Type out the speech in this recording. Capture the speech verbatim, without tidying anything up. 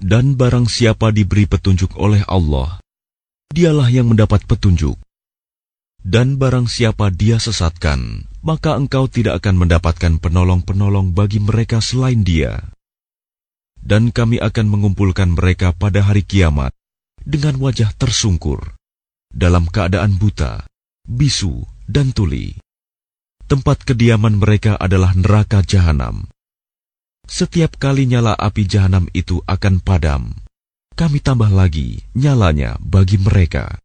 Dan barang siapa diberi petunjuk oleh Allah, dialah yang mendapat petunjuk. Dan barang siapa dia sesatkan, maka engkau tidak akan mendapatkan penolong-penolong bagi mereka selain dia. Dan kami akan mengumpulkan mereka pada hari kiamat dengan wajah tersungkur, dalam keadaan buta, bisu, dan tuli. Tempat kediaman mereka adalah neraka jahanam. Setiap kali nyala api jahanam itu akan padam, kami tambah lagi nyalanya bagi mereka.